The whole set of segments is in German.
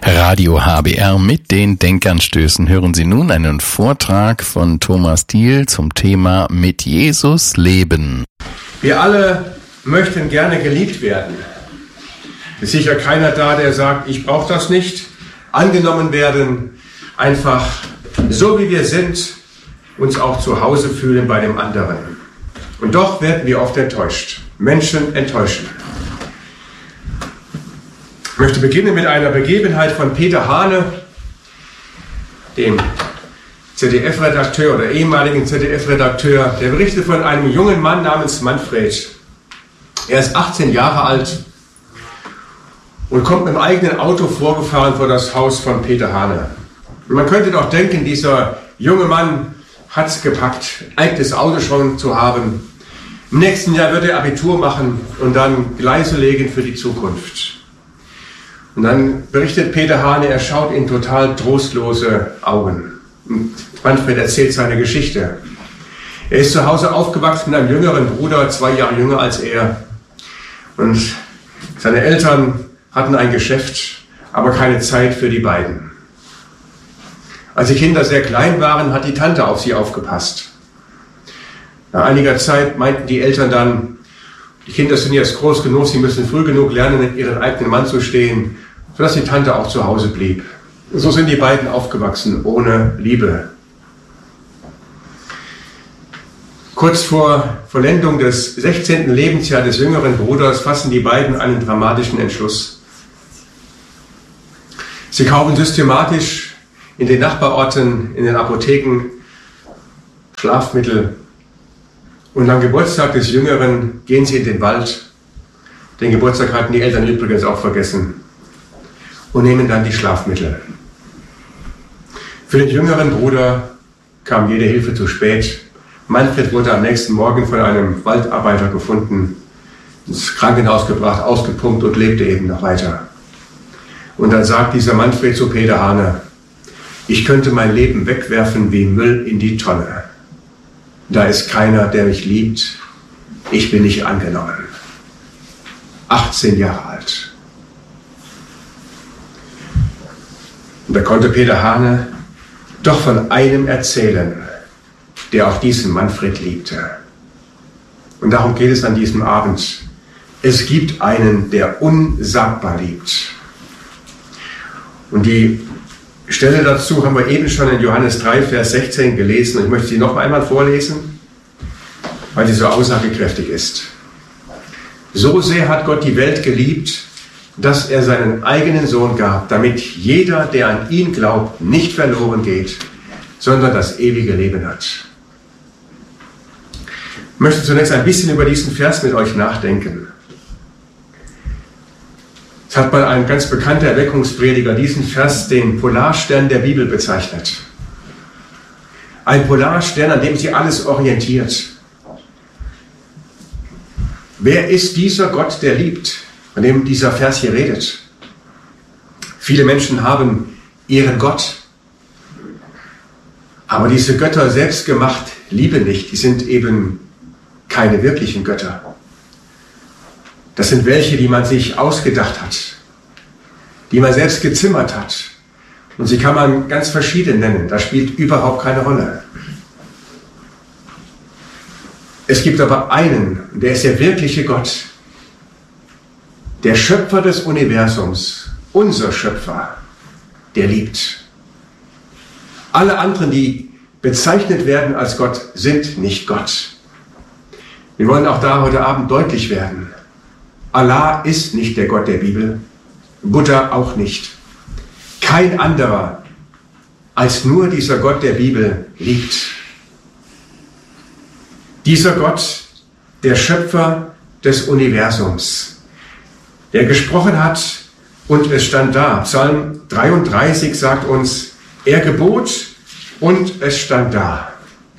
Radio HBR mit den Denkanstößen hören Sie nun einen Vortrag von Thomas Diehl zum Thema Mit Jesus leben. Wir alle möchten gerne geliebt werden. Es ist sicher keiner da, der sagt, ich brauche das nicht. Angenommen werden, einfach so wie wir sind, uns auch zu Hause fühlen bei dem anderen. Und doch werden wir oft enttäuscht. Menschen enttäuschen. Ich möchte beginnen mit einer Begebenheit von Peter Hane, dem ZDF-Redakteur oder ehemaligen ZDF-Redakteur. Der berichtet von einem jungen Mann namens Manfred. Er ist 18 Jahre alt und kommt mit dem eigenen Auto vorgefahren vor das Haus von Peter Hane. Und man könnte doch denken, dieser junge Mann hat es gepackt, eigenes Auto schon zu haben. Im nächsten Jahr wird er Abitur machen und dann Gleise legen für die Zukunft. Und dann berichtet Peter Hane, er schaut in total trostlose Augen. Und Manfred erzählt seine Geschichte. Er ist zu Hause aufgewachsen mit einem jüngeren Bruder, 2 Jahre jünger als er. Und seine Eltern hatten ein Geschäft, aber keine Zeit für die beiden. Als die Kinder sehr klein waren, hat die Tante auf sie aufgepasst. Nach einiger Zeit meinten die Eltern dann, die Kinder sind jetzt groß genug, sie müssen früh genug lernen, mit ihrem eigenen Mann zu stehen, sodass die Tante auch zu Hause blieb. So sind die beiden aufgewachsen, ohne Liebe. Kurz vor Vollendung des 16. Lebensjahres des jüngeren Bruders fassen die beiden einen dramatischen Entschluss. Sie kaufen systematisch in den Nachbarorten, in den Apotheken Schlafmittel. Und am Geburtstag des Jüngeren gehen sie in den Wald. Den Geburtstag hatten die Eltern übrigens auch vergessen. Und nehmen dann die Schlafmittel. Für den jüngeren Bruder kam jede Hilfe zu spät. Manfred wurde am nächsten Morgen von einem Waldarbeiter gefunden, ins Krankenhaus gebracht, ausgepumpt und lebte eben noch weiter. Und dann sagt dieser Manfred zu Peter Hane, ich könnte mein Leben wegwerfen wie Müll in die Tonne. Da ist keiner, der mich liebt. Ich bin nicht angenommen. 18 Jahre alt. Und da konnte Peter Hane doch von einem erzählen, der auch diesen Manfred liebte. Und darum geht es an diesem Abend. Es gibt einen, der unsagbar liebt. Und die Stelle dazu haben wir eben schon in Johannes 3, Vers 16 gelesen. Ich möchte sie noch einmal vorlesen, weil sie so aussagekräftig ist. So sehr hat Gott die Welt geliebt, dass er seinen eigenen Sohn gab, damit jeder, der an ihn glaubt, nicht verloren geht, sondern das ewige Leben hat. Ich möchte zunächst ein bisschen über diesen Vers mit euch nachdenken. Es hat mal ein ganz bekannter Erweckungsprediger diesen Vers den Polarstern der Bibel bezeichnet. Ein Polarstern, an dem sich alles orientiert. Wer ist dieser Gott, der liebt, von dem dieser Vers hier redet? Viele Menschen haben ihren Gott, aber diese Götter selbst gemacht lieben nicht. Die sind eben keine wirklichen Götter. Das sind welche, die man sich ausgedacht hat, die man selbst gezimmert hat. Und sie kann man ganz verschieden nennen. Das spielt überhaupt keine Rolle. Es gibt aber einen, der ist der wirkliche Gott, der Schöpfer des Universums, unser Schöpfer, der liebt. Alle anderen, die bezeichnet werden als Gott, sind nicht Gott. Wir wollen auch da heute Abend deutlich werden. Allah ist nicht der Gott der Bibel, Buddha auch nicht. Kein anderer als nur dieser Gott der Bibel liebt. Dieser Gott, der Schöpfer des Universums, der gesprochen hat und es stand da. Psalm 33 sagt uns, er gebot und es stand da.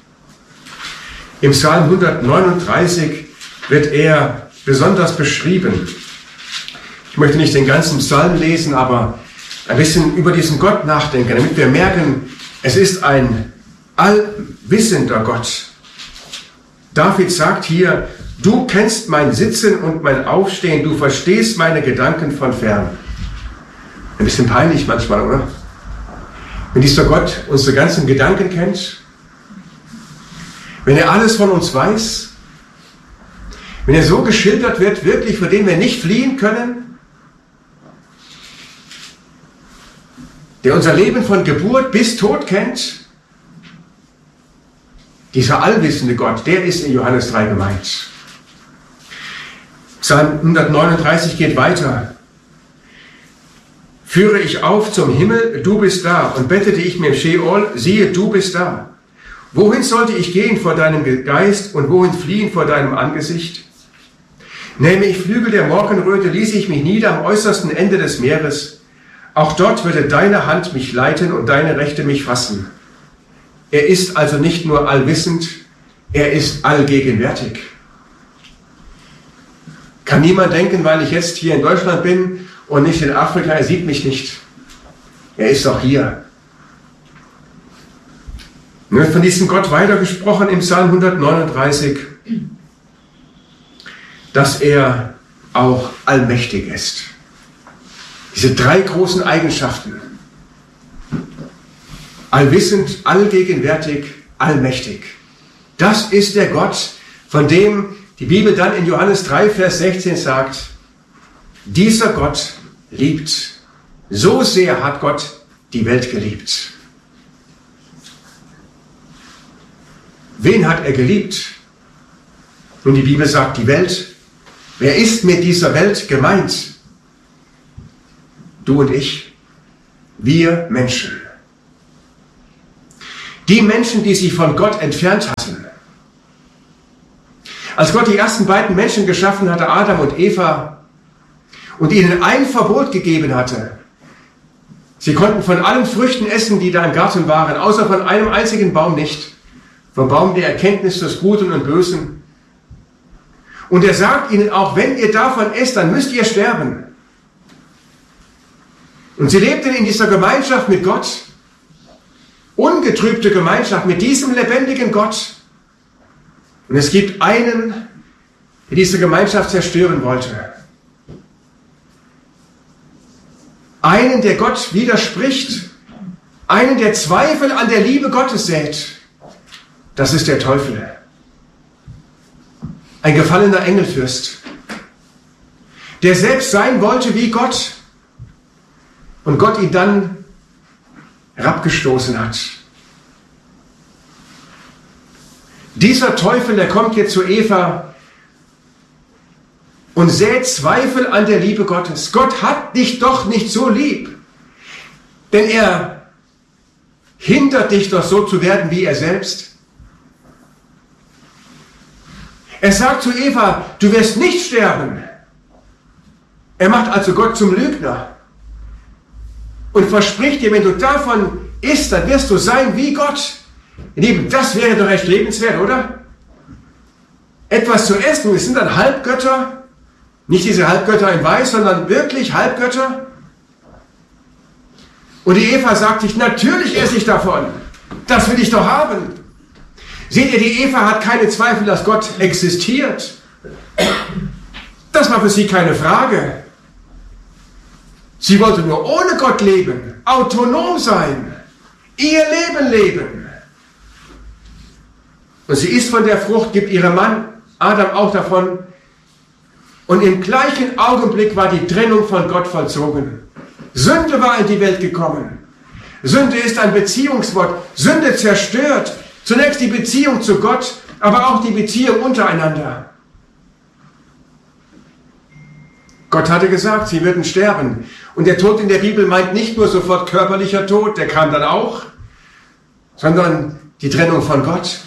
Im Psalm 139 wird er besonders beschrieben. Ich möchte nicht den ganzen Psalm lesen, aber ein bisschen über diesen Gott nachdenken, damit wir merken, es ist ein allwissender Gott. David sagt hier, du kennst mein Sitzen und mein Aufstehen, du verstehst meine Gedanken von fern. Ein bisschen peinlich manchmal, oder? Wenn dieser Gott unsere ganzen Gedanken kennt, wenn er alles von uns weiß, wenn er so geschildert wird, wirklich vor dem wir nicht fliehen können, der unser Leben von Geburt bis Tod kennt, dieser allwissende Gott, der ist in Johannes 3 gemeint. Psalm 139 geht weiter. Führe ich auf zum Himmel, du bist da, und bettete ich mir im Scheol, siehe, du bist da. Wohin sollte ich gehen vor deinem Geist und wohin fliehen vor deinem Angesicht? Nähme ich Flügel der Morgenröte, ließe ich mich nieder am äußersten Ende des Meeres. Auch dort würde deine Hand mich leiten und deine Rechte mich fassen. Er ist also nicht nur allwissend, er ist allgegenwärtig. Kann niemand denken, weil ich jetzt hier in Deutschland bin und nicht in Afrika, er sieht mich nicht. Er ist auch hier. Nun wird von diesem Gott weitergesprochen im Psalm 139, dass er auch allmächtig ist. Diese drei großen Eigenschaften. Allwissend, allgegenwärtig, allmächtig. Das ist der Gott, von dem die Bibel dann in Johannes 3, Vers 16 sagt, dieser Gott liebt. So sehr hat Gott die Welt geliebt. Wen hat er geliebt? Nun, die Bibel sagt die Welt. Wer ist mit dieser Welt gemeint? Du und ich. Wir Menschen. Die Menschen, die sich von Gott entfernt hatten. Als Gott die ersten beiden Menschen geschaffen hatte, Adam und Eva, und ihnen ein Verbot gegeben hatte, sie konnten von allen Früchten essen, die da im Garten waren, außer von einem einzigen Baum nicht, vom Baum der Erkenntnis des Guten und Bösen. Und er sagt ihnen auch, wenn ihr davon esst, dann müsst ihr sterben. Und sie lebten in dieser Gemeinschaft mit Gott, ungetrübte Gemeinschaft mit diesem lebendigen Gott. Und es gibt einen, der diese Gemeinschaft zerstören wollte. Einen, der Gott widerspricht. Einen, der Zweifel an der Liebe Gottes sät. Das ist der Teufel. Ein gefallener Engelfürst, der selbst sein wollte wie Gott und Gott ihn dann herabgestoßen hat. Dieser Teufel, der kommt jetzt zu Eva und sät Zweifel an der Liebe Gottes. Gott hat dich doch nicht so lieb, denn er hindert dich doch so zu werden wie er selbst. Er sagt zu Eva, du wirst nicht sterben. Er macht also Gott zum Lügner und verspricht dir, wenn du davon isst, dann wirst du sein wie Gott. Ihr Lieben, das wäre doch echt lebenswert, oder? Etwas zu essen, es sind dann Halbgötter, nicht diese Halbgötter in Weiß, sondern wirklich Halbgötter. Und die Eva sagt sich, natürlich esse ich davon, das will ich doch haben. Seht ihr, die Eva hat keine Zweifel, dass Gott existiert. Das war für sie keine Frage. Sie wollte nur ohne Gott leben, autonom sein, ihr Leben leben. Und sie isst von der Frucht, gibt ihrem Mann Adam auch davon. Und im gleichen Augenblick war die Trennung von Gott vollzogen. Sünde war in die Welt gekommen. Sünde ist ein Beziehungswort. Sünde zerstört zunächst die Beziehung zu Gott, aber auch die Beziehung untereinander. Gott hatte gesagt, sie würden sterben. Und der Tod in der Bibel meint nicht nur sofort körperlicher Tod, der kam dann auch, sondern die Trennung von Gott.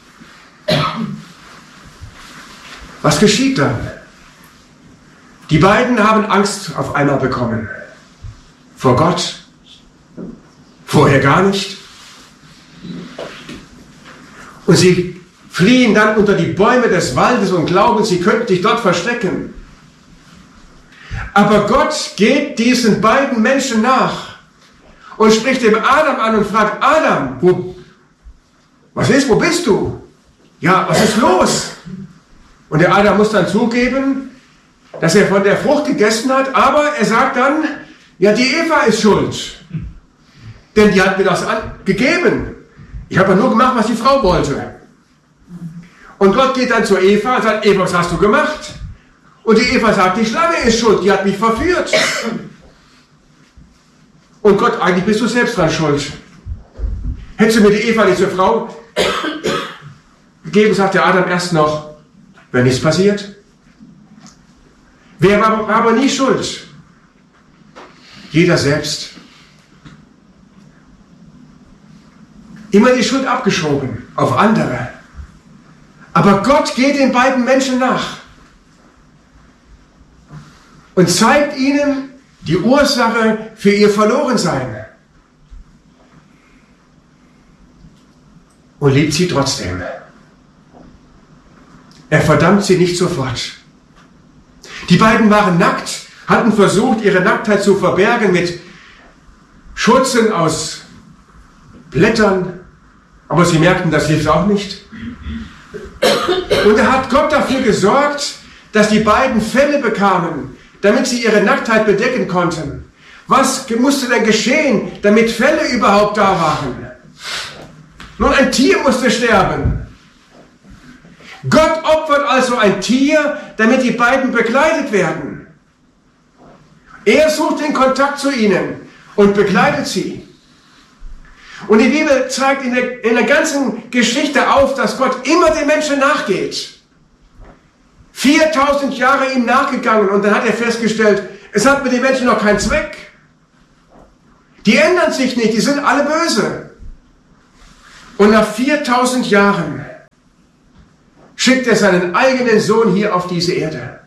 Was geschieht dann? Die beiden haben Angst auf einmal bekommen. Vor Gott. Vorher gar nicht. Und sie fliehen dann unter die Bäume des Waldes und glauben, sie könnten sich dort verstecken. Aber Gott geht diesen beiden Menschen nach und spricht dem Adam an und fragt, Adam, was ist, wo bist du? Ja, was ist los? Und der Adam muss dann zugeben, dass er von der Frucht gegessen hat, aber er sagt dann, Ja, die Eva ist schuld. Denn die hat mir das gegeben. Ich habe ja nur gemacht, was die Frau wollte. Und Gott geht dann zu Eva und sagt, Eva, was hast du gemacht? Und die Eva sagt, die Schlange ist schuld, die hat mich verführt. Und Gott, eigentlich bist du selbst dran schuld. Hättest du mir die Eva nicht zur Frau gegeben, sagt der Adam erst noch, wäre nichts passiert. Wer war aber nie schuld? Jeder selbst. Immer die Schuld abgeschoben auf andere. Aber Gott geht den beiden Menschen nach und zeigt ihnen die Ursache für ihr Verlorensein. Und liebt sie trotzdem. Er verdammt sie nicht sofort. Die beiden waren nackt, hatten versucht, ihre Nacktheit zu verbergen mit Schurzen aus Blättern, aber sie merkten, das hilft auch nicht. Und da hat Gott dafür gesorgt, dass die beiden Felle bekamen, damit sie ihre Nacktheit bedecken konnten. Was musste denn geschehen, damit Felle überhaupt da waren? Nun, ein Tier musste sterben. Gott opfert also ein Tier, damit die beiden begleitet werden. Er sucht den Kontakt zu ihnen und begleitet sie. Und die Bibel zeigt in der ganzen Geschichte auf, dass Gott immer den Menschen nachgeht. 4000 Jahre ihm nachgegangen und dann hat er festgestellt, es hat mit den Menschen noch keinen Zweck. Die ändern sich nicht, die sind alle böse. Und nach 4000 Jahren schickt er seinen eigenen Sohn hier auf diese Erde.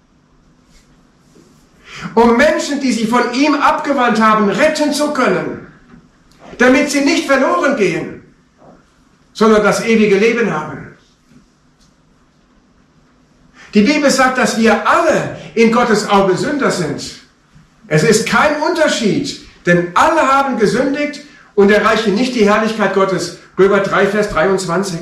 Um Menschen, die sich von ihm abgewandt haben, retten zu können. Damit sie nicht verloren gehen, sondern das ewige Leben haben. Die Bibel sagt, dass wir alle in Gottes Augen Sünder sind. Es ist kein Unterschied, denn alle haben gesündigt und erreichen nicht die Herrlichkeit Gottes. Römer 3, Vers 23.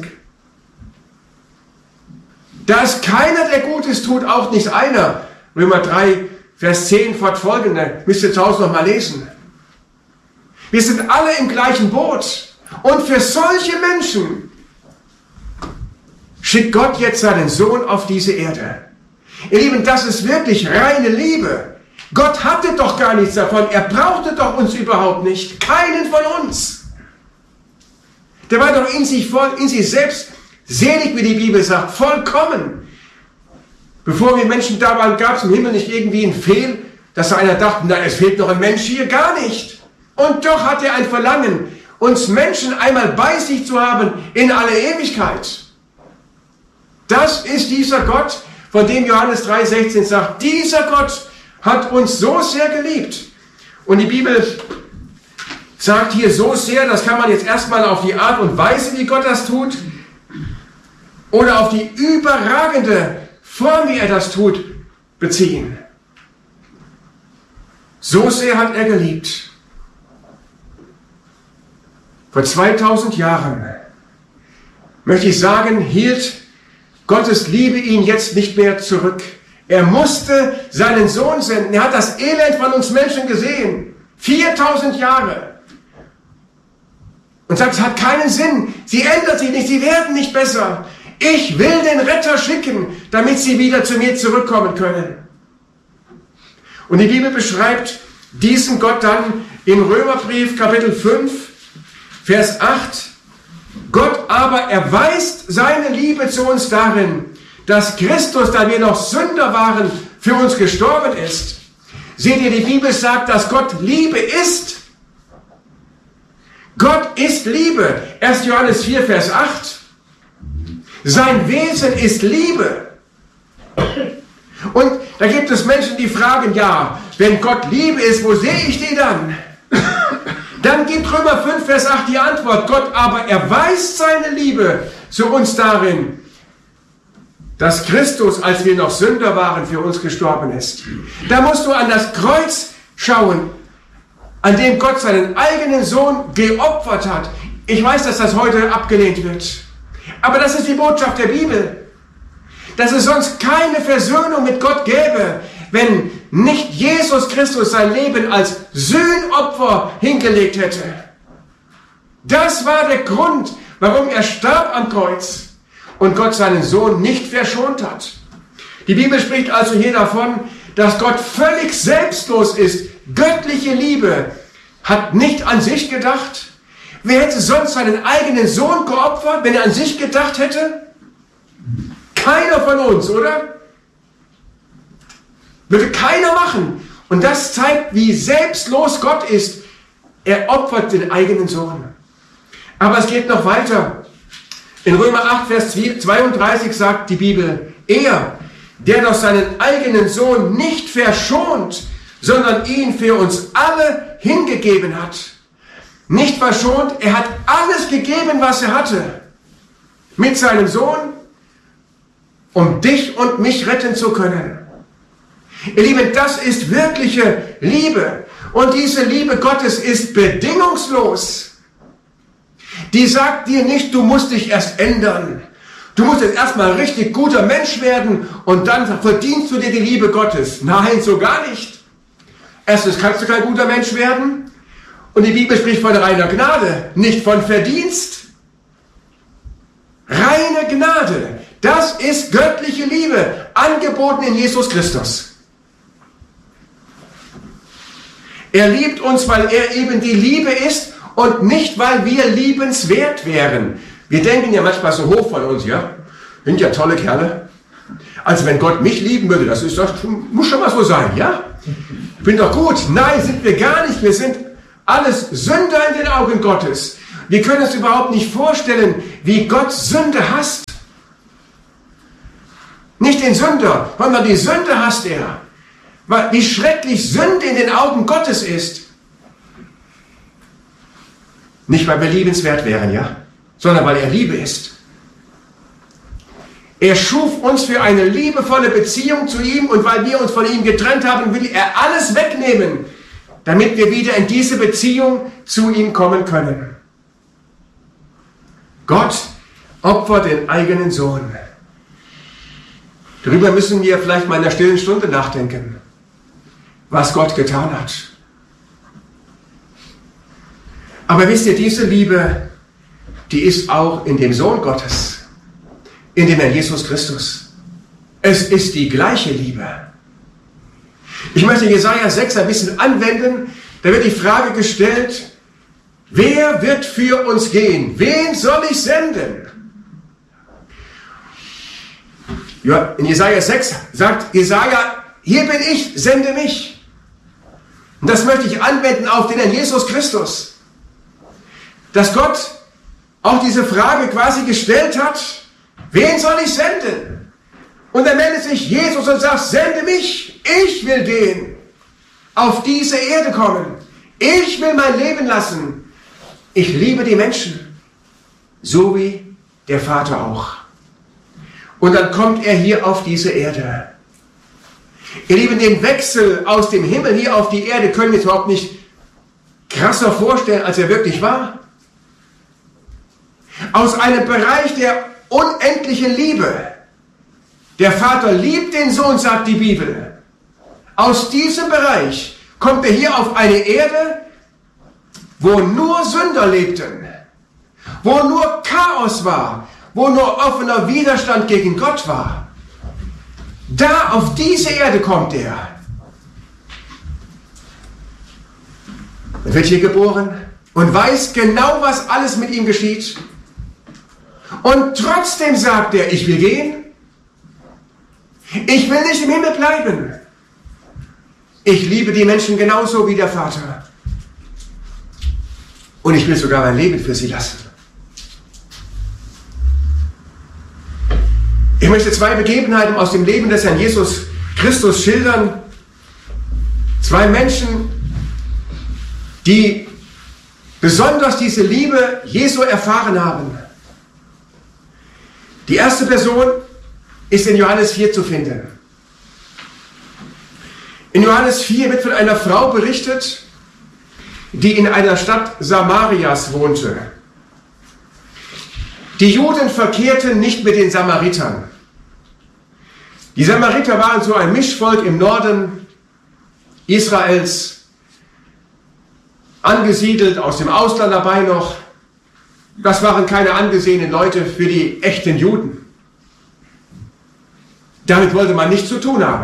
Da ist keiner, der Gutes tut, auch nicht einer. Römer 3, Vers 10 fortfolgende. Müsst ihr zu Hause noch mal lesen. Wir sind alle im gleichen Boot. Und für solche Menschen schickt Gott jetzt seinen Sohn auf diese Erde. Ihr Lieben, das ist wirklich reine Liebe. Gott hatte doch gar nichts davon. Er brauchte doch uns überhaupt nicht. Keinen von uns. Der war doch in sich selbst selig, wie die Bibel sagt, vollkommen. Bevor wir Menschen da waren, gab es im Himmel nicht irgendwie ein Fehl, dass da einer dachte, nein, es fehlt noch ein Mensch hier. Gar nicht. Und doch hat er ein Verlangen, uns Menschen einmal bei sich zu haben in alle Ewigkeit. Das ist dieser Gott, von dem Johannes 3,16 sagt, dieser Gott hat uns so sehr geliebt. Und die Bibel sagt hier so sehr, das kann man jetzt erstmal auf die Art und Weise, wie Gott das tut, oder auf die überragende Form, wie er das tut, beziehen. So sehr hat er geliebt. Vor 2000 Jahren, möchte ich sagen, hielt Gottes Liebe ihn jetzt nicht mehr zurück. Er musste seinen Sohn senden. Er hat das Elend von uns Menschen gesehen. 4000 Jahre. Und sagt, es hat keinen Sinn. Sie ändert sich nicht, sie werden nicht besser. Ich will den Retter schicken, damit sie wieder zu mir zurückkommen können. Und die Bibel beschreibt diesen Gott dann im Römerbrief Kapitel 5, Vers 8. Gott aber erweist seine Liebe zu uns darin, dass Christus, da wir noch Sünder waren, für uns gestorben ist. Seht ihr, die Bibel sagt, dass Gott Liebe ist. Gott ist Liebe. 1. Johannes 4, Vers 8. Sein Wesen ist Liebe. Und da gibt es Menschen, die fragen, ja, wenn Gott Liebe ist, wo sehe ich die dann? Dann gibt Römer 5, Vers 8 die Antwort. Gott aber erweist seine Liebe zu uns darin, dass Christus, als wir noch Sünder waren, für uns gestorben ist. Da musst du an das Kreuz schauen, an dem Gott seinen eigenen Sohn geopfert hat. Ich weiß, dass das heute abgelehnt wird. Aber das ist die Botschaft der Bibel. Dass es sonst keine Versöhnung mit Gott gäbe, wenn nicht Jesus Christus sein Leben als Sühnopfer hingelegt hätte. Das war der Grund, warum er starb am Kreuz und Gott seinen Sohn nicht verschont hat. Die Bibel spricht also hier davon, dass Gott völlig selbstlos ist. Göttliche Liebe hat nicht an sich gedacht. Wer hätte sonst seinen eigenen Sohn geopfert, wenn er an sich gedacht hätte? Keiner von uns, oder? Würde keiner machen. Und das zeigt, wie selbstlos Gott ist. Er opfert den eigenen Sohn. Aber es geht noch weiter. In Römer 8, Vers 32 sagt die Bibel, er, der doch seinen eigenen Sohn nicht verschont, sondern ihn für uns alle hingegeben hat. Nicht verschont, er hat alles gegeben, was er hatte. Mit seinem Sohn, um dich und mich retten zu können. Ihr Lieben, das ist wirkliche Liebe. Und diese Liebe Gottes ist bedingungslos. Die sagt dir nicht, du musst dich erst ändern. Du musst jetzt erstmal ein richtig guter Mensch werden und dann verdienst du dir die Liebe Gottes. Nein, so gar nicht. Erstens kannst du kein guter Mensch werden. Und die Bibel spricht von reiner Gnade, nicht von Verdienst. Reine Gnade, das ist göttliche Liebe, angeboten in Jesus Christus. Er liebt uns, weil er eben die Liebe ist und nicht, weil wir liebenswert wären. Wir denken ja manchmal so hoch von uns, ja? Sind ja tolle Kerle. Also wenn Gott mich lieben würde, das muss schon mal so sein, ja? Ich bin doch gut. Nein, sind wir gar nicht. Wir sind alles Sünder in den Augen Gottes. Wir können uns überhaupt nicht vorstellen, wie Gott Sünde hasst. Nicht den Sünder, sondern die Sünde hasst er. Wie schrecklich Sünde in den Augen Gottes ist. Nicht, weil wir liebenswert wären, ja? Sondern weil er Liebe ist. Er schuf uns für eine liebevolle Beziehung zu ihm und weil wir uns von ihm getrennt haben, will er alles wegnehmen, damit wir wieder in diese Beziehung zu ihm kommen können. Gott opfert den eigenen Sohn. Darüber müssen wir vielleicht mal in der stillen Stunde nachdenken, was Gott getan hat. Aber wisst ihr, diese Liebe, die ist auch in dem Sohn Gottes, in dem Herrn Jesus Christus. Es ist die gleiche Liebe. Ich möchte Jesaja 6 ein bisschen anwenden. Da wird die Frage gestellt, wer wird für uns gehen? Wen soll ich senden? Ja, in Jesaja 6 sagt Jesaja, hier bin ich, sende mich. Und das möchte ich anwenden auf den Herrn Jesus Christus. Dass Gott auch diese Frage quasi gestellt hat, wen soll ich senden? Und dann meldet sich Jesus und sagt, sende mich, ich will gehen, auf diese Erde kommen. Ich will mein Leben lassen. Ich liebe die Menschen, so wie der Vater auch. Und dann kommt er hier auf diese Erde. Ihr Lieben, den Wechsel aus dem Himmel hier auf die Erde können wir uns überhaupt nicht krasser vorstellen, als er wirklich war. Aus einem Bereich der unendlichen Liebe. Der Vater liebt den Sohn, sagt die Bibel. Aus diesem Bereich kommt er hier auf eine Erde, wo nur Sünder lebten, wo nur Chaos war, wo nur offener Widerstand gegen Gott war. Da auf diese Erde kommt er. Er wird hier geboren und weiß genau, was alles mit ihm geschieht. Und trotzdem sagt er, ich will gehen. Ich will nicht im Himmel bleiben. Ich liebe die Menschen genauso wie der Vater. Und ich will sogar mein Leben für sie lassen. Ich möchte zwei Begebenheiten aus dem Leben des Herrn Jesus Christus schildern. Zwei Menschen, die besonders diese Liebe Jesu erfahren haben. Die erste Person ist in Johannes 4 zu finden. In Johannes 4 wird von einer Frau berichtet, die in einer Stadt Samarias wohnte. Die Juden verkehrten nicht mit den Samaritern. Die Samariter waren so ein Mischvolk im Norden Israels, angesiedelt aus dem Ausland dabei noch. Das waren keine angesehenen Leute für die echten Juden. Damit wollte man nichts zu tun haben.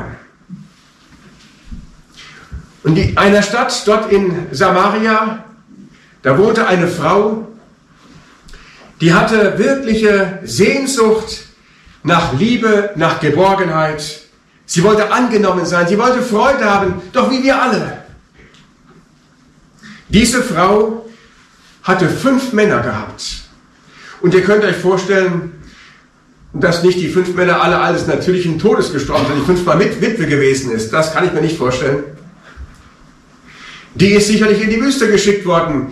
Und in einer Stadt dort in Samaria, da wohnte eine Frau, die hatte wirkliche Sehnsucht nach Liebe, nach Geborgenheit. Sie wollte angenommen sein, sie wollte Freude haben, doch wie wir alle. Diese Frau hatte 5 Männer gehabt. Und ihr könnt euch vorstellen, dass nicht die 5 Männer alle eines natürlichen Todes gestorben sind, die 5-mal Witwe gewesen ist. Das kann ich mir nicht vorstellen. Die ist sicherlich in die Wüste geschickt worden.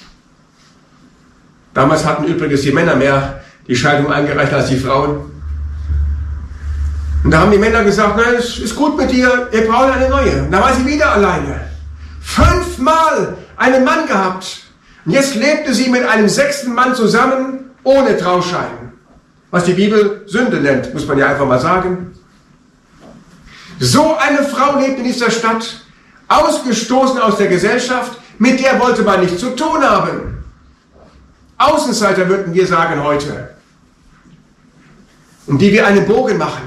Damals hatten übrigens die Männer mehr die Scheidung eingereicht als die Frauen. Und da haben die Männer gesagt, na, es ist gut mit dir, wir brauchen eine neue. Und da war sie wieder alleine. 5-mal einen Mann gehabt. Und jetzt lebte sie mit einem 6. Mann zusammen, ohne Trauschein. Was die Bibel Sünde nennt, muss man ja einfach mal sagen. So eine Frau lebt in dieser Stadt, ausgestoßen aus der Gesellschaft, mit der wollte man nichts zu tun haben. Außenseiter würden wir sagen heute. Um die wir einen Bogen machen.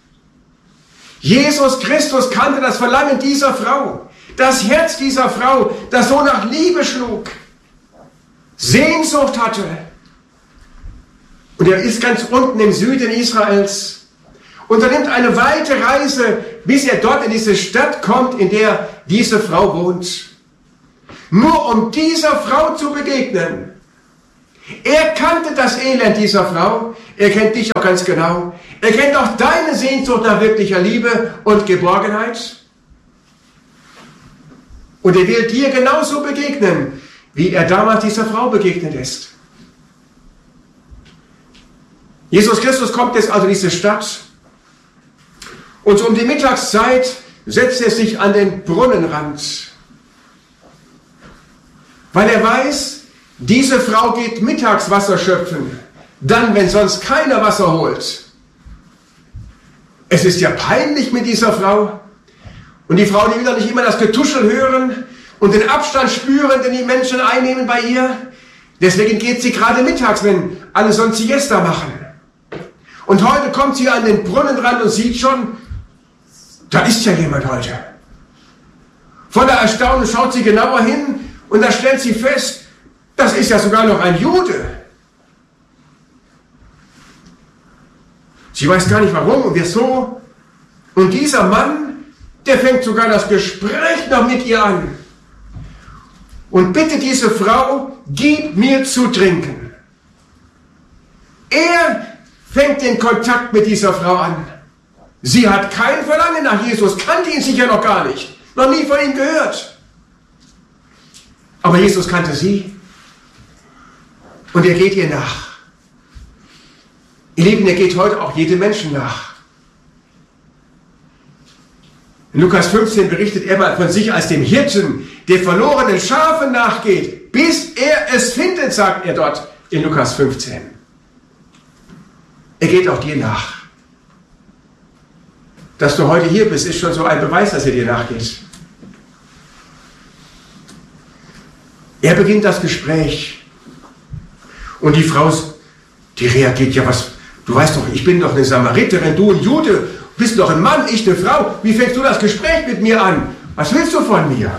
Jesus Christus kannte das Verlangen dieser Frau, das Herz dieser Frau, das so nach Liebe schlug, Sehnsucht hatte. Und er ist ganz unten im Süden Israels, unternimmt eine weite Reise, bis er dort in diese Stadt kommt, in der diese Frau wohnt. Nur um dieser Frau zu begegnen. Er kannte das Elend dieser Frau, er kennt dich auch ganz genau. Er kennt auch deine Sehnsucht nach wirklicher Liebe und Geborgenheit. Und er will dir genauso begegnen, wie er damals dieser Frau begegnet ist. Jesus Christus kommt jetzt also in diese Stadt und so um die Mittagszeit setzt er sich an den Brunnenrand, weil er weiß, diese Frau geht Mittagswasser schöpfen, dann, wenn sonst keiner Wasser holt. Es ist ja peinlich mit dieser Frau. Und die Frau, die will doch nicht immer das Getuschel hören und den Abstand spüren, den die Menschen einnehmen bei ihr. Deswegen geht sie gerade mittags, wenn alle sonst Siesta machen. Und heute kommt sie an den Brunnenrand und sieht schon, da ist ja jemand heute. Voller Erstaunen schaut sie genauer hin und da stellt sie fest, das ist ja sogar noch ein Jude. Sie weiß gar nicht warum und wieso. Und dieser Mann, der fängt sogar das Gespräch noch mit ihr an. Und bittet diese Frau, gib mir zu trinken. Er fängt den Kontakt mit dieser Frau an. Sie hat kein Verlangen nach Jesus, kannte ihn sicher noch gar nicht, noch nie von ihm gehört. Aber Jesus kannte sie. Und er geht ihr nach. Ihr Lieben, er geht heute auch jedem Menschen nach. In Lukas 15 berichtet er mal von sich als dem Hirten, der verlorenen Schafen nachgeht, bis er es findet, sagt er dort in Lukas 15. Er geht auch dir nach. Dass du heute hier bist, ist schon so ein Beweis, dass er dir nachgeht. Er beginnt das Gespräch. Und die Frau, die reagiert, ja was, du weißt doch, ich bin doch eine Samariterin, du ein Jude, bist doch ein Mann, ich eine Frau. Wie fängst du das Gespräch mit mir an? Was willst du von mir?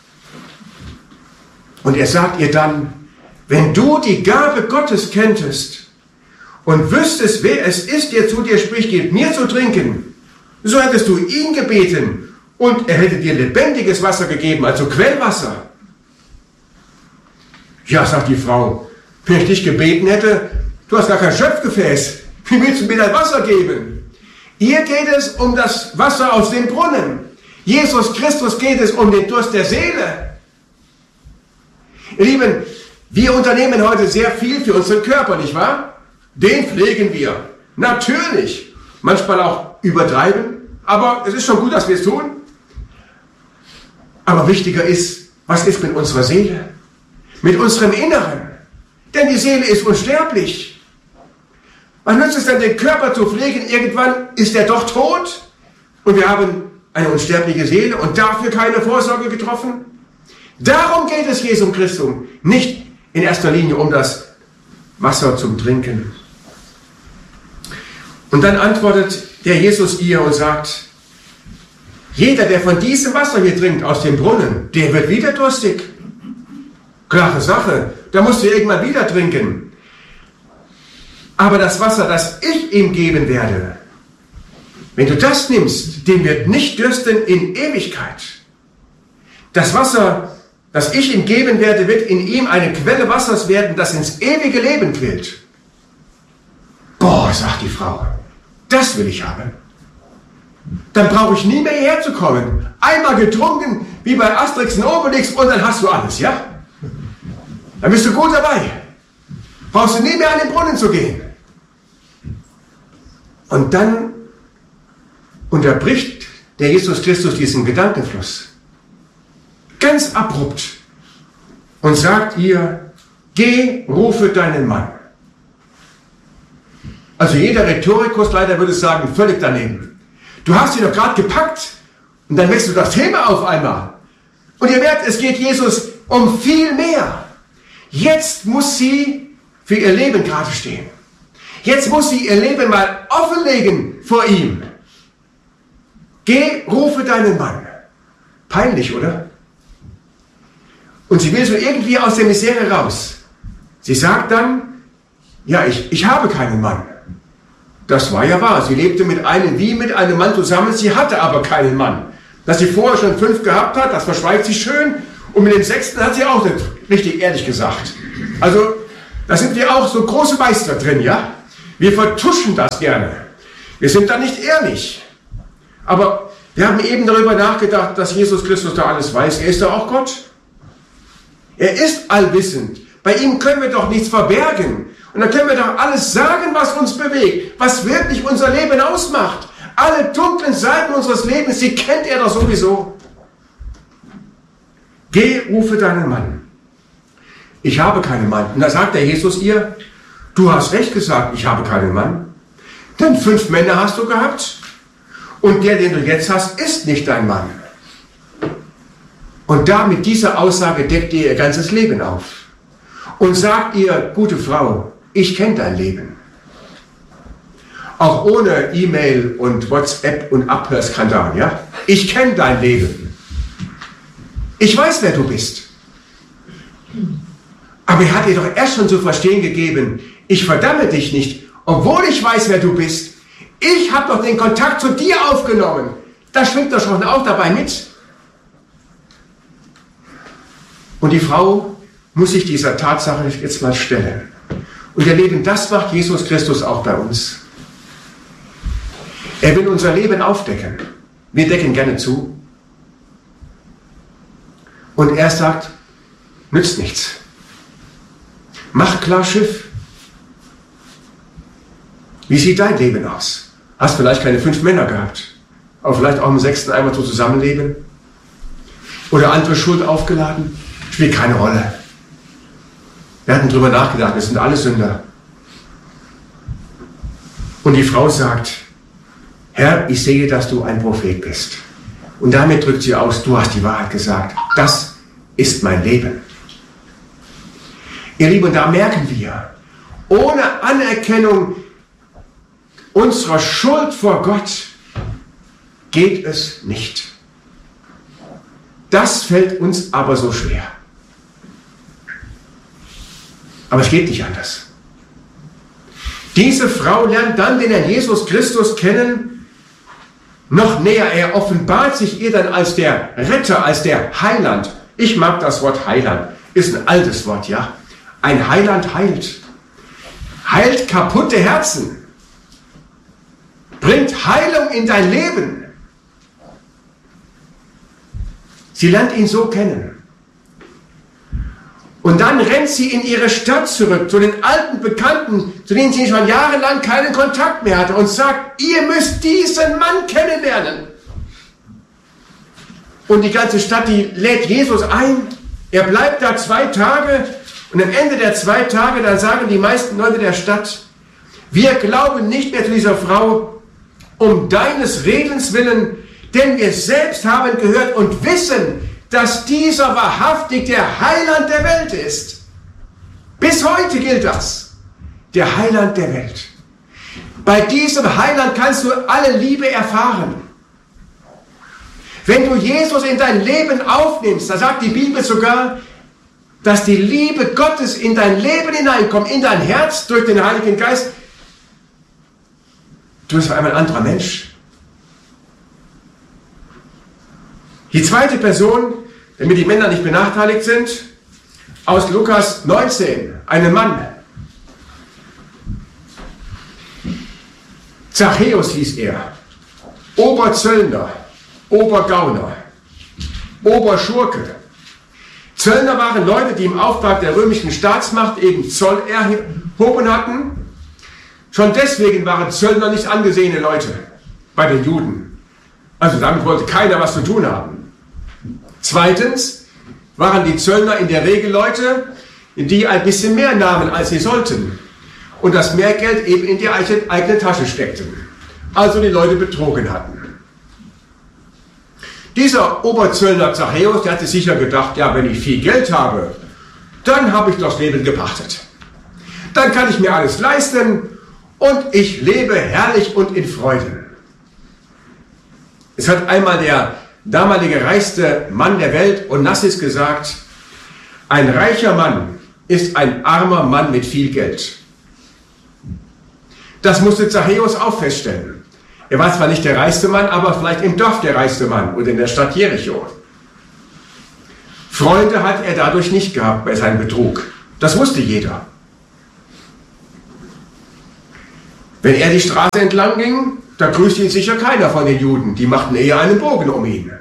Und er sagt ihr dann, wenn du die Gabe Gottes kenntest und wüsstest, wer es ist, der zu dir spricht, gib mir zu trinken, so hättest du ihn gebeten und er hätte dir lebendiges Wasser gegeben, also Quellwasser. Ja, sagt die Frau, wenn ich dich gebeten hätte, du hast gar kein Schöpfgefäß, wie willst du mir dein Wasser geben? Hier geht es um das Wasser aus dem Brunnen. Jesus Christus geht es um den Durst der Seele. Ihr Lieben, wir unternehmen heute sehr viel für unseren Körper, nicht wahr? Den pflegen wir. Natürlich. Manchmal auch übertreiben. Aber es ist schon gut, dass wir es tun. Aber wichtiger ist, was ist mit unserer Seele? Mit unserem Inneren. Denn die Seele ist unsterblich. Was nützt es denn, den Körper zu pflegen? Irgendwann ist er doch tot. Und wir haben eine unsterbliche Seele und dafür keine Vorsorge getroffen? Darum geht es Jesum Christum, nicht in erster Linie um das Wasser zum Trinken. Und dann antwortet der Jesus ihr und sagt, jeder, der von diesem Wasser hier trinkt, aus dem Brunnen, der wird wieder durstig. Klare Sache, da musst du irgendwann wieder trinken. Aber das Wasser, das ich ihm geben werde, wenn du das nimmst, dem wird nicht dürsten in Ewigkeit. Das Wasser, das ich ihm geben werde, wird in ihm eine Quelle Wassers werden, das ins ewige Leben quillt. Boah, sagt die Frau, das will ich haben. Dann brauche ich nie mehr hierher zu kommen. Einmal getrunken, wie bei Asterix und Obelix, und dann hast du alles, ja? Dann bist du gut dabei. Brauchst du nie mehr an den Brunnen zu gehen. Und dann unterbricht der Jesus Christus diesen Gedankenfluss. Ganz abrupt. Und sagt ihr, geh, rufe deinen Mann. Also jeder Rhetorikursleiter würde sagen, völlig daneben. Du hast ihn doch gerade gepackt und dann wechselst du das Thema auf einmal. Und ihr merkt, es geht Jesus um viel mehr. Jetzt muss sie für ihr Leben gerade stehen. Jetzt muss sie ihr Leben mal offenlegen vor ihm. Geh, rufe deinen Mann. Peinlich, oder? Und sie will so irgendwie aus der Misere raus. Sie sagt dann, ja, ich habe keinen Mann. Das war ja wahr. Sie lebte mit einem Mann zusammen, sie hatte aber keinen Mann. Dass sie vorher schon 5 gehabt hat, das verschweigt sie schön. Und mit dem 6. hat sie auch nicht richtig ehrlich gesagt. Also, da sind wir auch so große Meister drin, ja? Wir vertuschen das gerne. Wir sind da nicht ehrlich. Aber wir haben eben darüber nachgedacht, dass Jesus Christus da alles weiß. Er ist doch auch Gott. Er ist allwissend. Bei ihm können wir doch nichts verbergen. Und dann können wir doch alles sagen, was uns bewegt, was wirklich unser Leben ausmacht. Alle dunklen Seiten unseres Lebens, die kennt er doch sowieso. Geh, rufe deinen Mann. Ich habe keinen Mann. Und da sagt der Jesus ihr, du hast recht gesagt, ich habe keinen Mann. Denn 5 Männer hast du gehabt. Und der, den du jetzt hast, ist nicht dein Mann. Und da mit dieser Aussage deckt ihr ganzes Leben auf. Und sagt ihr, gute Frau, ich kenne dein Leben. Auch ohne E-Mail und WhatsApp und Abhörskandal, ja? Ich kenne dein Leben. Ich weiß, wer du bist. Aber er hat dir doch erst schon zu verstehen gegeben, ich verdamme dich nicht, obwohl ich weiß, wer du bist. Ich habe doch den Kontakt zu dir aufgenommen. Da schwingt doch schon auch dabei mit. Und die Frau muss sich dieser Tatsache jetzt mal stellen. Und ihr Leben, das macht Jesus Christus auch bei uns. Er will unser Leben aufdecken. Wir decken gerne zu. Und er sagt, nützt nichts. Mach klar Schiff. Wie sieht dein Leben aus? Hast vielleicht keine 5 Männer gehabt, aber vielleicht auch im 6. einmal so zusammenleben? Oder andere Schuld aufgeladen? Spielt keine Rolle. Wir hatten drüber nachgedacht, wir sind alle Sünder. Und die Frau sagt, Herr, ich sehe, dass du ein Prophet bist. Und damit drückt sie aus, du hast die Wahrheit gesagt. Das ist mein Leben. Ihr Lieben, und da merken wir, ohne Anerkennung unserer Schuld vor Gott geht es nicht. Das fällt uns aber so schwer. Aber es geht nicht anders. Diese Frau lernt dann den Herrn Jesus Christus kennen, noch näher. Er offenbart sich ihr dann als der Retter, als der Heiland. Ich mag das Wort Heiland. Ist ein altes Wort, ja. Ein Heiland heilt. Heilt kaputte Herzen. Bringt Heilung in dein Leben. Sie lernt ihn so kennen. Und dann rennt sie in ihre Stadt zurück, zu den alten Bekannten, zu denen sie schon jahrelang keinen Kontakt mehr hatte, und sagt, ihr müsst diesen Mann kennenlernen. Und die ganze Stadt, die lädt Jesus ein. Er bleibt da 2 Tage und am Ende der 2 Tage, dann sagen die meisten Leute der Stadt, wir glauben nicht mehr zu dieser Frau, um deines Redens willen, Denn wir selbst haben gehört und wissen, dass dieser wahrhaftig der Heiland der Welt ist. Bis heute gilt das. Der Heiland der Welt. Bei diesem Heiland kannst du alle Liebe erfahren. Wenn du Jesus in dein Leben aufnimmst, da sagt die Bibel sogar, dass die Liebe Gottes in dein Leben hineinkommt, in dein Herz durch den Heiligen Geist. Du bist auf einmal ein anderer Mensch. Die zweite Person, damit die Männer nicht benachteiligt sind, aus Lukas 19, ein Mann. Zachäus hieß er, Oberzöllner, Obergauner, Oberschurke. Zöllner waren Leute, die im Auftrag der römischen Staatsmacht eben Zoll erhoben hatten. Schon deswegen waren Zöllner nicht angesehene Leute bei den Juden. Also damit wollte keiner was zu tun haben. Zweitens waren die Zöllner in der Regel Leute, die ein bisschen mehr nahmen, als sie sollten. Und das Mehrgeld eben in die eigene Tasche steckten. Also die Leute betrogen hatten. Dieser Oberzöllner Zachäus, der hatte sicher gedacht, ja, wenn ich viel Geld habe, dann habe ich das Leben gepachtet. Dann kann ich mir alles leisten und ich lebe herrlich und in Freuden. Es hat einmal der damalige reichste Mann der Welt, Onassis, gesagt, ein reicher Mann ist ein armer Mann mit viel Geld. Das musste Zachäus auch feststellen. Er war zwar nicht der reichste Mann, aber vielleicht im Dorf der reichste Mann oder in der Stadt Jericho. Freunde hat er dadurch nicht gehabt bei seinem Betrug. Das wusste jeder. Wenn er die Straße entlang ging, da grüßte ihn sicher keiner von den Juden. Die machten eher einen Bogen um ihn.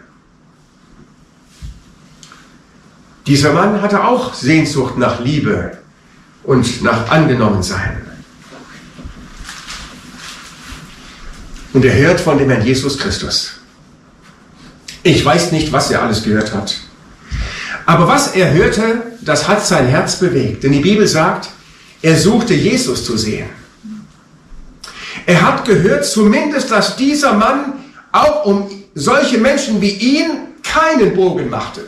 Dieser Mann hatte auch Sehnsucht nach Liebe und nach Angenommensein. Und er hört von dem Herrn Jesus Christus. Ich weiß nicht, was er alles gehört hat. Aber was er hörte, das hat sein Herz bewegt. Denn die Bibel sagt, er suchte Jesus zu sehen. Er hat gehört zumindest, dass dieser Mann auch um solche Menschen wie ihn keinen Bogen machte.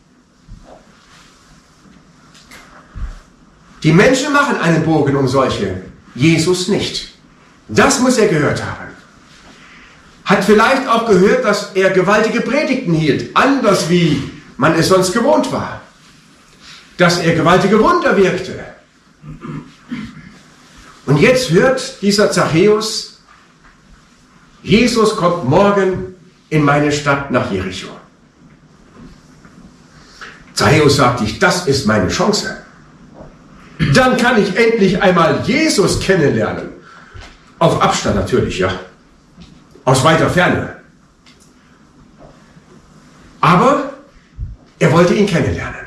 Die Menschen machen einen Bogen um solche, Jesus nicht. Das muss er gehört haben. Hat vielleicht auch gehört, dass er gewaltige Predigten hielt, anders wie man es sonst gewohnt war. Dass er gewaltige Wunder wirkte. Und jetzt hört dieser Zachäus, Jesus kommt morgen in meine Stadt nach Jericho. Zachäus sagt sich, das ist meine Chance. Dann kann ich endlich einmal Jesus kennenlernen. Auf Abstand natürlich, ja. Aus weiter Ferne. Aber er wollte ihn kennenlernen.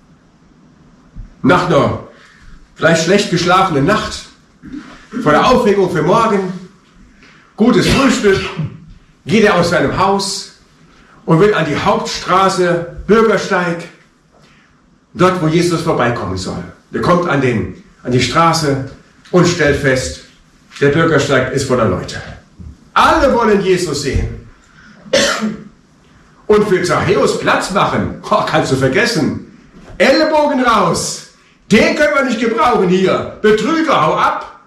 Nach einer vielleicht schlecht geschlafenen Nacht, vor der Aufregung für morgen, gutes Frühstück, geht er aus seinem Haus und will an die Hauptstraße, Bürgersteig, dort, wo Jesus vorbeikommen soll. Er kommt an die Straße und stellt fest, der Bürgersteig ist voller Leute. Alle wollen Jesus sehen. Und für Zachäus Platz machen, kannst du vergessen. Ellenbogen raus. Den können wir nicht gebrauchen hier. Betrüger, hau ab.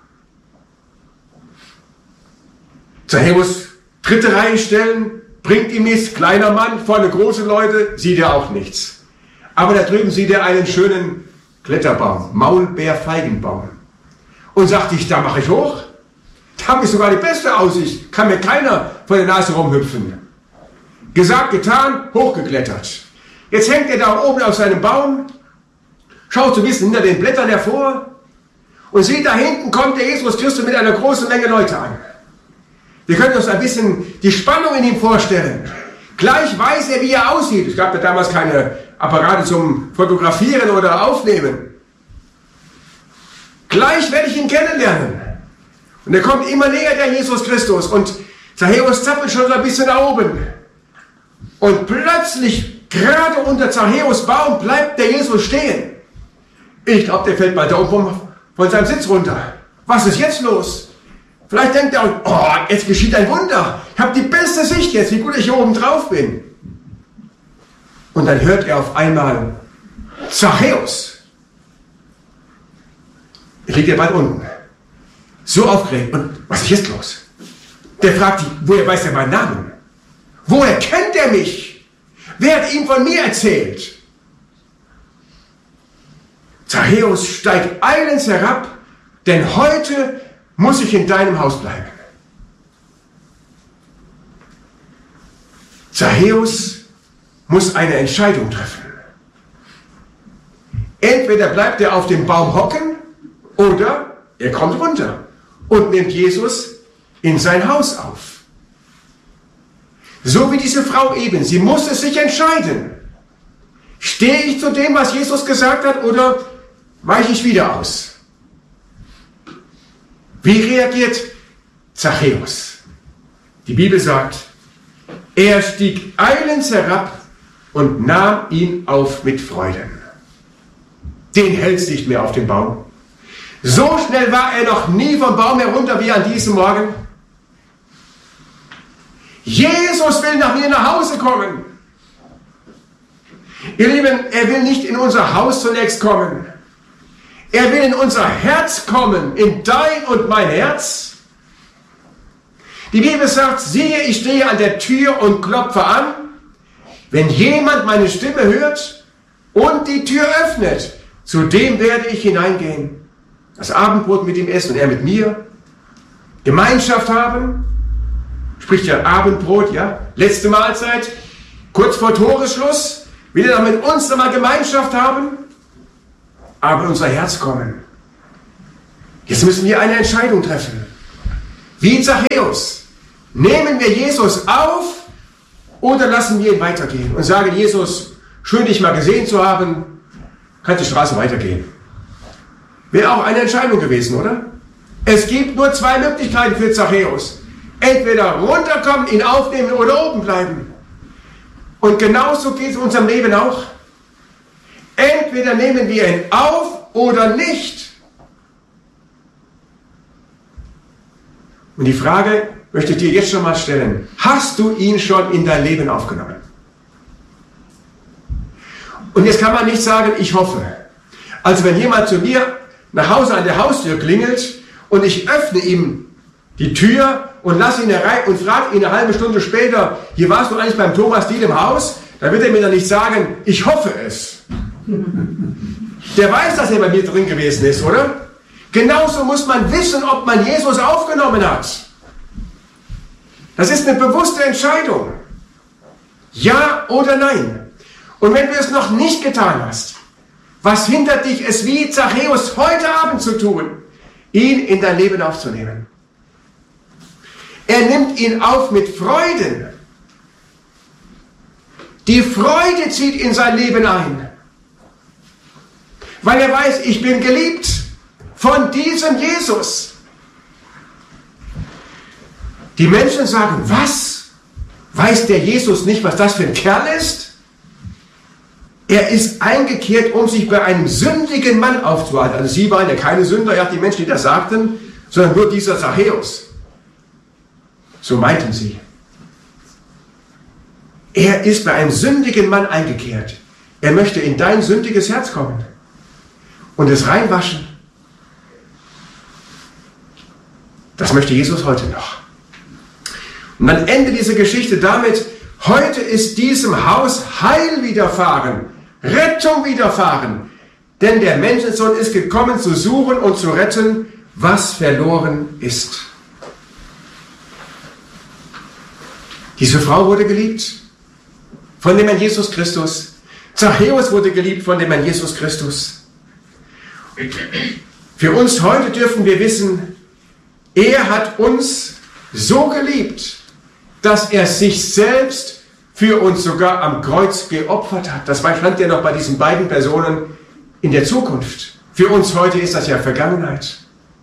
Zachäus, dritte Reihe stellen, bringt ihm nichts. Kleiner Mann, vorne große Leute, sieht er auch nichts. Aber da drüben sieht er einen schönen Kletterbaum, Maulbeerfeigenbaum. Und sagt sich, da mache ich hoch. Da habe ich sogar die beste Aussicht. Kann mir keiner vor der Nase rumhüpfen. Gesagt, getan, hochgeklettert. Jetzt hängt er da oben auf seinem Baum, schaut so ein bisschen hinter den Blättern hervor und sieht, da hinten kommt der Jesus Christus mit einer großen Menge Leute an. Wir können uns ein bisschen die Spannung in ihm vorstellen. Gleich weiß er, wie er aussieht. Es gab ja damals keine Apparate zum Fotografieren oder Aufnehmen. Gleich werde ich ihn kennenlernen. Und er kommt immer näher, der Jesus Christus. Und Zachäus zappelt schon so ein bisschen nach oben. Und plötzlich, gerade unter Zachäus Baum, bleibt der Jesus stehen. Ich glaube, der fällt bald da oben von seinem Sitz runter. Was ist jetzt los? Vielleicht denkt er, oh, jetzt geschieht ein Wunder. Ich habe die beste Sicht jetzt, wie gut ich hier oben drauf bin. Und dann hört er auf einmal, Zachäus. Liegt er bald unten. So aufgeregt. Und was ist jetzt los? Der fragt ihn, woher weiß er meinen Namen? Woher kennt er mich? Wer hat ihm von mir erzählt? Zachäus, steig eilends herab, denn heute muss ich in deinem Haus bleiben. Zachäus muss eine Entscheidung treffen. Entweder bleibt er auf dem Baum hocken oder er kommt runter und nimmt Jesus in sein Haus auf. So wie diese Frau eben, sie musste sich entscheiden. Stehe ich zu dem, was Jesus gesagt hat, oder weiche ich wieder aus? Wie reagiert Zachäus? Die Bibel sagt, er stieg eilends herab und nahm ihn auf mit Freuden. Den hält's nicht mehr auf dem Baum. So schnell war er noch nie vom Baum herunter wie an diesem Morgen. Jesus will nach mir nach Hause kommen. Ihr Lieben, er will nicht in unser Haus zunächst kommen. Er will in unser Herz kommen, in dein und mein Herz. Die Bibel sagt, siehe, ich stehe an der Tür und klopfe an. Wenn jemand meine Stimme hört und die Tür öffnet, zu dem werde ich hineingehen, das Abendbrot mit ihm essen und er mit mir, Gemeinschaft haben, spricht ja Abendbrot, ja, letzte Mahlzeit, kurz vor Toresschluss, will er dann mit uns nochmal Gemeinschaft haben, aber in unser Herz kommen. Jetzt müssen wir eine Entscheidung treffen. Wie Zachäus, nehmen wir Jesus auf oder lassen wir ihn weitergehen und sagen, Jesus, schön dich mal gesehen zu haben, kann die Straße weitergehen. Wäre auch eine Entscheidung gewesen, oder? Es gibt nur zwei Möglichkeiten für Zachäus. Entweder runterkommen, ihn aufnehmen oder oben bleiben. Und genauso geht es in unserem Leben auch. Entweder nehmen wir ihn auf oder nicht. Und die Frage möchte ich dir jetzt schon mal stellen. Hast du ihn schon in dein Leben aufgenommen? Und jetzt kann man nicht sagen, ich hoffe. Also wenn jemand zu mir nach Hause an der Haustür klingelt und ich öffne ihm die Tür und lasse ihn herein und frage ihn eine halbe Stunde später, hier warst du eigentlich beim Thomas Diehl im Haus, dann wird er mir dann nicht sagen, ich hoffe es. Der weiß, dass er bei mir drin gewesen ist, oder? Genauso muss man wissen, ob man Jesus aufgenommen hat. Das ist eine bewusste Entscheidung. Ja oder nein. Und wenn du es noch nicht getan hast, was hindert dich, es wie Zachäus heute Abend zu tun, ihn in dein Leben aufzunehmen? Er nimmt ihn auf mit Freuden. Die Freude zieht in sein Leben ein. Weil er weiß, ich bin geliebt von diesem Jesus. Die Menschen sagen, was? Weiß der Jesus nicht, was das für ein Kerl ist? Er ist eingekehrt, um sich bei einem sündigen Mann aufzuhalten. Also sie waren ja keine Sünder, ja, die Menschen, die das sagten, sondern nur dieser Zachäus. So meinten sie. Er ist bei einem sündigen Mann eingekehrt. Er möchte in dein sündiges Herz kommen und es reinwaschen. Das möchte Jesus heute noch. Und dann endet diese Geschichte damit, heute ist diesem Haus Heil widerfahren, Rettung widerfahren, denn der Menschensohn ist gekommen, zu suchen und zu retten, was verloren ist. Diese Frau wurde geliebt von dem Herrn Jesus Christus. Zachäus wurde geliebt von dem Herrn Jesus Christus. Für uns heute dürfen wir wissen, er hat uns so geliebt, dass er sich selbst für uns sogar am Kreuz geopfert hat. Das stand ja noch bei diesen beiden Personen in der Zukunft. Für uns heute ist das ja Vergangenheit.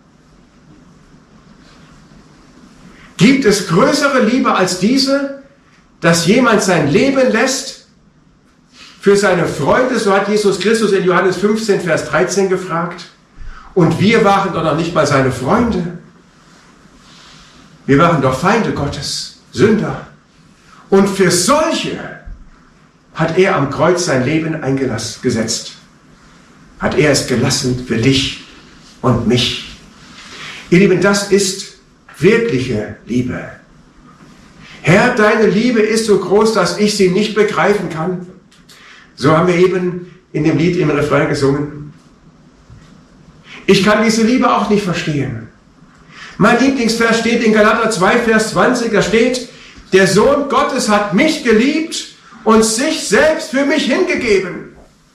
Gibt es größere Liebe als diese, dass jemand sein Leben lässt für seine Freunde? So hat Jesus Christus in Johannes 15, Vers 13 gefragt. Und wir waren doch noch nicht mal seine Freunde. Wir waren doch Feinde Gottes, Sünder. Und für solche hat er am Kreuz sein Leben eingesetzt. Hat er es gelassen für dich und mich. Ihr Lieben, das ist wirkliche Liebe. Herr, deine Liebe ist so groß, dass ich sie nicht begreifen kann. So haben wir eben in dem Lied im Refrain gesungen. Ich kann diese Liebe auch nicht verstehen. Mein Lieblingsvers steht in Galater 2, Vers 20, da steht, der Sohn Gottes hat mich geliebt und sich selbst für mich hingegeben.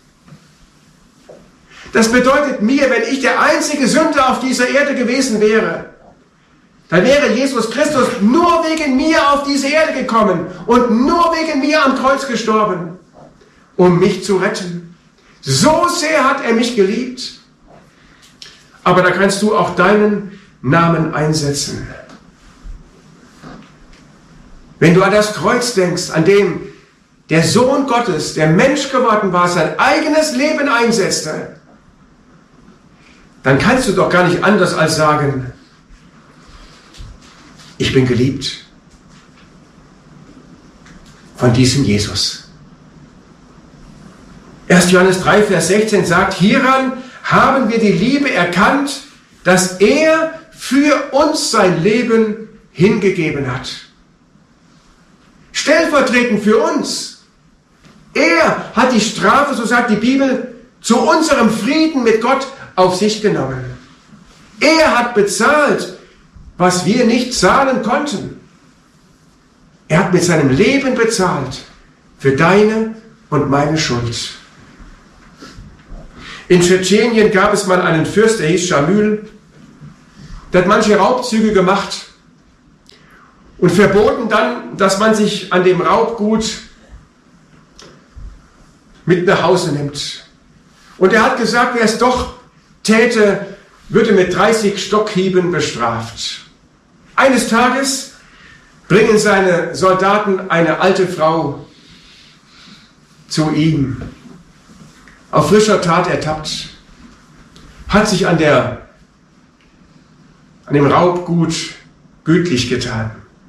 Das bedeutet mir, wenn ich der einzige Sünder auf dieser Erde gewesen wäre, dann wäre Jesus Christus nur wegen mir auf diese Erde gekommen und nur wegen mir am Kreuz gestorben, um mich zu retten. So sehr hat er mich geliebt. Aber da kannst du auch deinen Namen einsetzen. Wenn du an das Kreuz denkst, an dem der Sohn Gottes, der Mensch geworden war, sein eigenes Leben einsetzte, dann kannst du doch gar nicht anders als sagen, ich bin geliebt von diesem Jesus. 1. Johannes 3, Vers 16 sagt, hieran haben wir die Liebe erkannt, dass er für uns sein Leben hingegeben hat. Stellvertretend für uns. Er hat die Strafe, so sagt die Bibel, zu unserem Frieden mit Gott auf sich genommen. Er hat bezahlt, was wir nicht zahlen konnten. Er hat mit seinem Leben bezahlt für deine und meine Schuld. In Tschetschenien gab es mal einen Fürst, der hieß Schamyl. Der hat manche Raubzüge gemacht und verboten dann, dass man sich an dem Raubgut mit nach Hause nimmt. Und er hat gesagt, wer es doch täte, würde mit 30 Stockhieben bestraft. Eines Tages bringen seine Soldaten eine alte Frau zu ihm, auf frischer Tat ertappt, hat sich an dem Raubgut gütlich getan.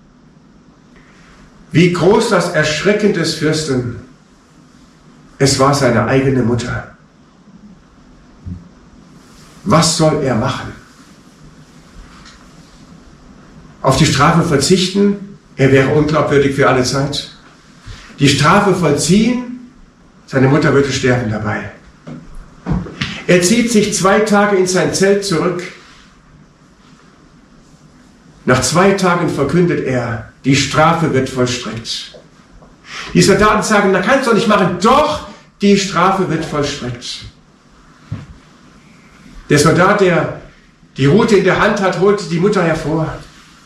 Wie groß das Erschrecken des Fürsten. Es war seine eigene Mutter. Was soll er machen? Auf die Strafe verzichten? Er wäre unglaubwürdig für alle Zeit. Die Strafe vollziehen? Seine Mutter würde sterben dabei. Er zieht sich 2 Tage in sein Zelt zurück. Nach 2 Tagen verkündet er, die Strafe wird vollstreckt. Die Soldaten sagen, na kannst du doch nicht machen. Doch, die Strafe wird vollstreckt. Der Soldat, der die Rute in der Hand hat, holt die Mutter hervor,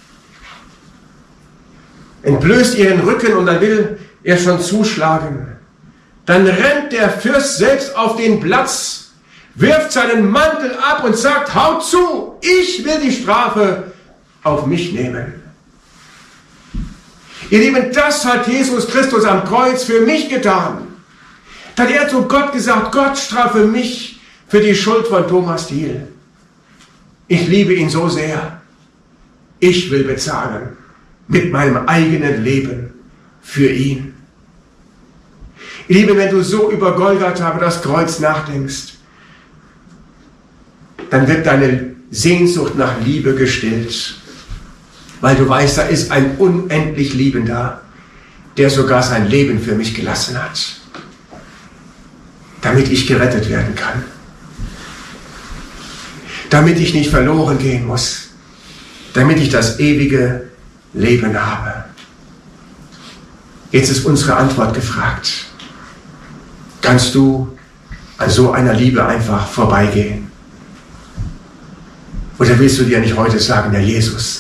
entblößt ihren Rücken und dann will er schon zuschlagen. Dann rennt der Fürst selbst auf den Platz, wirft seinen Mantel ab und sagt, haut zu, ich will die Strafe auf mich nehmen. Ihr Lieben, das hat Jesus Christus am Kreuz für mich getan. Da hat er zu Gott gesagt, Gott strafe mich für die Schuld von Thomas Diel. Ich liebe ihn so sehr. Ich will bezahlen mit meinem eigenen Leben für ihn. Ihr Lieben, wenn du so über Golgatha, über das Kreuz nachdenkst, dann wird deine Sehnsucht nach Liebe gestillt. Weil du weißt, da ist ein unendlich Liebender, der sogar sein Leben für mich gelassen hat, damit ich gerettet werden kann. Damit ich nicht verloren gehen muss, damit ich das ewige Leben habe. Jetzt ist unsere Antwort gefragt. Kannst du an so einer Liebe einfach vorbeigehen? Oder willst du dir nicht heute sagen, ja Jesus,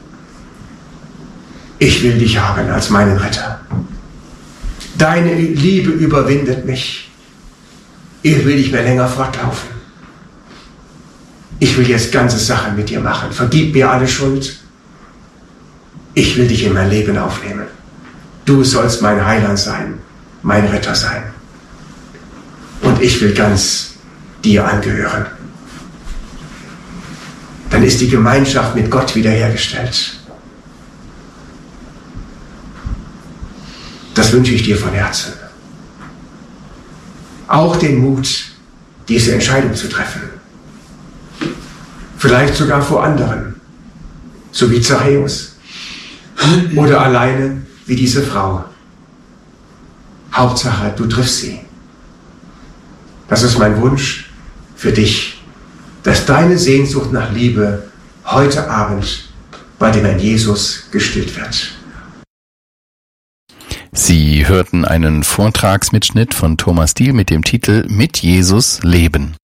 ich will dich haben als meinen Retter. Deine Liebe überwindet mich. Ich will nicht mehr länger fortlaufen. Ich will jetzt ganze Sachen mit dir machen. Vergib mir alle Schuld. Ich will dich in mein Leben aufnehmen. Du sollst mein Heiland sein, mein Retter sein. Und ich will ganz dir angehören. Dann ist die Gemeinschaft mit Gott wiederhergestellt. Das wünsche ich dir von Herzen. Auch den Mut, diese Entscheidung zu treffen. Vielleicht sogar vor anderen, so wie Zachäus. Oder alleine wie diese Frau. Hauptsache, du triffst sie. Das ist mein Wunsch für dich, dass deine Sehnsucht nach Liebe heute Abend bei dem Herrn Jesus gestillt wird. Sie hörten einen Vortragsmitschnitt von Thomas Diehl mit dem Titel Mit Jesus leben.